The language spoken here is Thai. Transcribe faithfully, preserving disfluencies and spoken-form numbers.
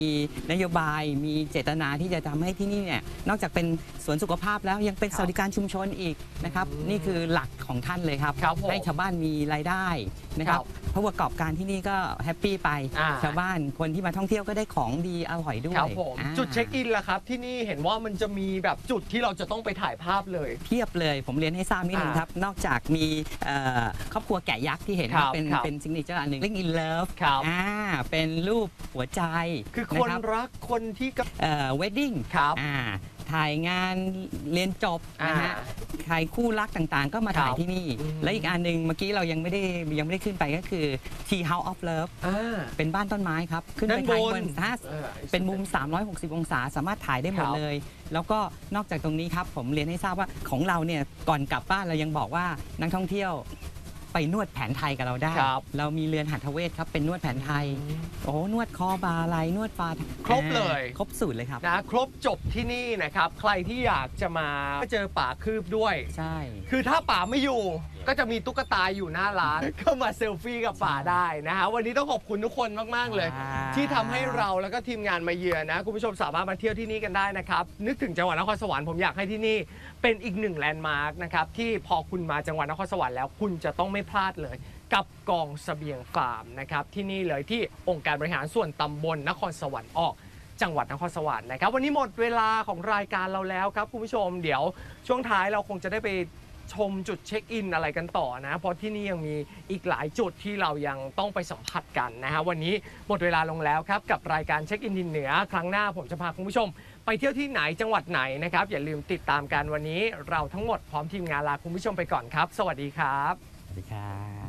มีนโยบายมีเจตนาที่จะทำให้ที่นี่เนี่ยนอกจากเป็นสวนสุขภาพแล้วยังเป็นสวัสดิการชุมชนอีกนะครับนี่คือหลักของท่านเลยครับให้ชาวบ้านมีรายได้นะครับผู้ประกอบการที่นี่ก็แฮปปี้ไปชาวบ้านคนที่มาท่องเที่ยวก็ได้ของดีอร่อยด้วยจุดเช็คอินล่ะครับที่นี่เห็นว่ามันจะมีแบบจุดที่เราจะต้องไปถ่ายภาพเลยเพียบเลยผมเรียนให้ทราบนิดนึงครับนอกจากมีครอบครัวแกะยักษ์ที่เห็นเป็นเป็นซิกเนเจอร์อันหนึ่ง Ring in Love อ่าเป็นรูปหัวใจคือคนรักคนที่กับเอ่อ wedding ครับอ่าถ่ายงานเรียนจบนะฮะถ่ายคู่รักต่างๆก็มาถ่ายที่นี่และอีกอันหนึ่งเมื่อกี้เรายังไม่ได้ยังไม่ได้ขึ้นไปก็คือ Tea House of Love เป็นบ้านต้นไม้ครับขึ้นไปถ่ายบนเป็นมุมสามร้อยหกสิบองศาสามารถถ่ายได้หมดเลยแล้วก็นอกจากตรงนี้ครับผมเรียนให้ทราบว่าของเราเนี่ยก่อนกลับบ้านเรายังบอกว่านักท่องเที่ยวไปนวดแผนไทยกับเราได้เรามีเรือนหัตถเวชครับเป็นนวดแผนไทยโอ้นวดคอบาไหล่นวดฝ่าครบเลยครบสูตรเลยครับนะครบจบที่นี่นะครับใครที่อยากจะมาเจอป๋าคืบด้วยใช่คือถ้าป๋าไม่อยู่ก็จะมีตุ๊กตาอยู่หน้าร้านก็มาเซลฟี่กับป๋าได้นะฮะวันนี้ต้องขอบคุณทุกคนมากๆเลยที่ทำให้เราแล้วก็ทีมงานมาเยือนนะคุณผู้ชมสามารถมาเที่ยวที่นี่กันได้นะครับนึกถึงจังหวัดนครสวรรค์ผมอยากให้ที่นี่เป็นอีกหนึ่งแลนด์มาร์คนะครับที่พอคุณมาจังหวัดนครสวรรค์แล้วคุณจะต้องไม่พลาดเลยกับกองเสบียงฟาร์มนะครับที่นี่เลยที่องค์การบริหารส่วนตำบลนครสวรรค์ออกจังหวัดนครสวรรค์นะครับวันนี้หมดเวลาของรายการเราแล้วครับคุณผู้ชมเดี๋ยวช่วงท้ายเราคงจะได้ไปชมจุดเช็คอินอะไรกันต่อนะเพราะที่นี่ยังมีอีกหลายจุดที่เรายังต้องไปสัมผัสกันนะฮะวันนี้หมดเวลาลงแล้วครับกับรายการเช็คอินดินเหนือครั้งหน้าผมจะพาคุณผู้ชมไปเที่ยวที่ไหนจังหวัดไหนนะครับอย่าลืมติดตามกันวันนี้เราทั้งหมดพร้อมทีมงานลาคุณผู้ชมไปก่อนครับสวัสดีครับสวัสดีครับ